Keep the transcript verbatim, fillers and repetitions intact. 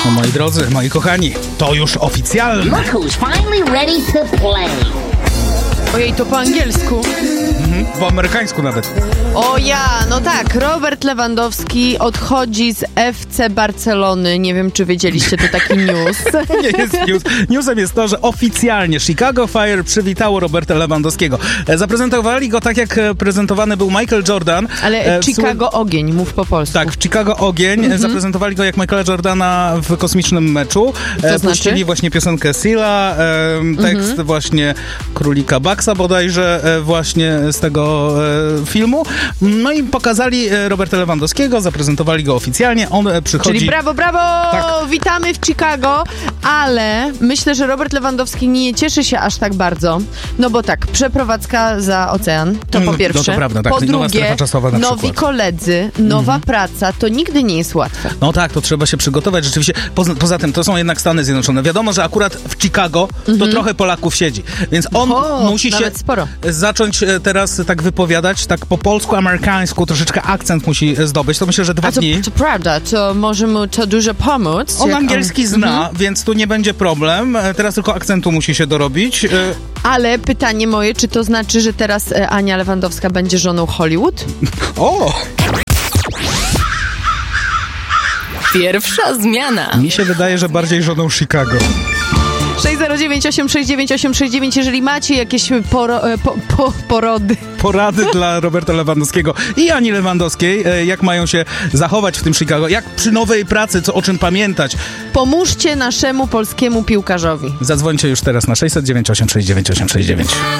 No moi drodzy, moi kochani, to już oficjalne. Look who's finally ready to play. Ojej, to po angielsku. Mhm, po amerykańsku nawet. O ja, no tak, Robert Lewandowski odchodzi z F C Barcelony. Nie wiem, czy wiedzieliście, to taki news. To nie jest news. Newsem jest to, że oficjalnie Chicago Fire przywitało Roberta Lewandowskiego. E, Zaprezentowali go tak, jak prezentowany był Michael Jordan. Ale E, w Chicago sły- Ogień, mów po polsku. Tak, w Chicago Ogień. Mhm. Zaprezentowali go jak Michaela Jordana w kosmicznym meczu. To E, znaczy? Puścili właśnie piosenkę Seala, e, tekst Mhm. właśnie Królika Bucksa bodajże e, właśnie z tego e, filmu. No i pokazali e, Roberta Lewandowskiego, zaprezentowali go oficjalnie. On e, przychodzi... Czyli brawo, brawo! Tak. Witamy w Chicago, ale myślę, że Robert Lewandowski nie cieszy się aż tak bardzo, no bo tak, przeprowadzka za ocean, to po Mm, pierwsze. no to prawda, tak. Po Nowa drugie, strefa czasowa na nowi przykład. koledzy, nowa Mhm. praca, to nigdy nie jest łatwe. No tak, to trzeba się przygotować rzeczywiście. Poza, poza tym, to są jednak Stany Zjednoczone. Wiadomo, że akurat w Chicago to trochę Polaków siedzi. Więc on O, musi się nawet sporo. zacząć e, teraz tak wypowiadać, tak po polsku, amerykańsku, troszeczkę akcent musi e, zdobyć. To myślę, że dwa A to, dni. to prawda, to może mu to dużo pomóc. On jak angielski zna, więc tu nie będzie problem. E, Teraz tylko akcentu musi się dorobić. E, Ale pytanie moje, czy to znaczy, że teraz e, Ania Lewandowska będzie żoną Hollywood? O! Pierwsza zmiana. Mi się wydaje, że bardziej żoną Chicago. sześć zero dziewięć osiem sześć dziewięć osiem sześć dziewięć, jeżeli macie jakieś poro, e, po, po, porody. Porady dla Roberta Lewandowskiego i Ani Lewandowskiej, e, jak mają się zachować w tym Chicago, jak przy nowej pracy, co o czym pamiętać. Pomóżcie naszemu polskiemu piłkarzowi. Zadzwońcie już teraz na sześć zero dziewięć osiem sześć dziewięć osiem sześć dziewięć.